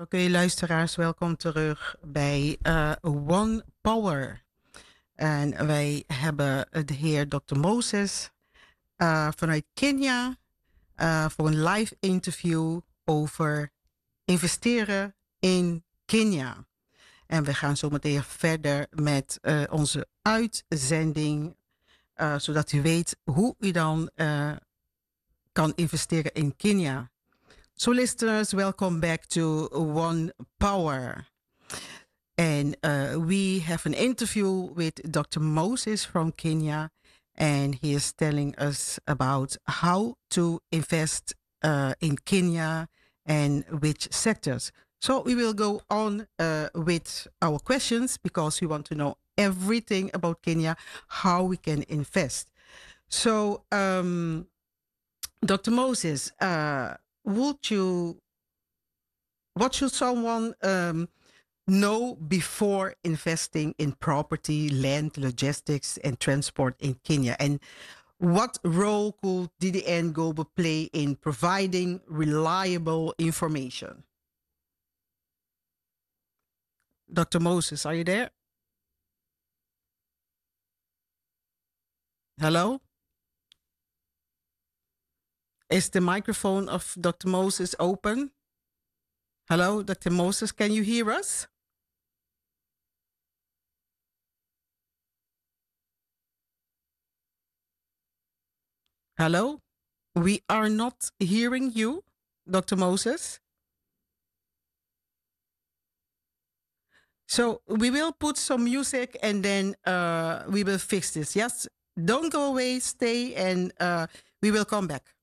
Oké, luisteraars, welkom terug bij One Power. En wij hebben de heer Dr. Moses vanuit Kenia voor een live interview over investeren in Kenia. En we gaan zo meteen verder met onze uitzending, zodat u weet hoe u dan kan investeren in Kenia. So, listeners, welcome back to One Power. And we have an interview with Dr. Moses from Kenya, and he is telling us about how to invest in Kenya and which sectors. So, we will go on with our questions because we want to know everything about Kenya, how we can invest. So, Dr. Moses, what should someone know before investing in property, land, logistics, and transport in Kenya? And what role could DDN Global play in providing reliable information? Dr. Moses, are you there? Hello? Is the microphone of Dr. Moses open? Hello, Dr. Moses, can you hear us? Hello? We are not hearing you, Dr. Moses. So we will put some music and then we will fix this. Yes, don't go away, stay, and we will come back.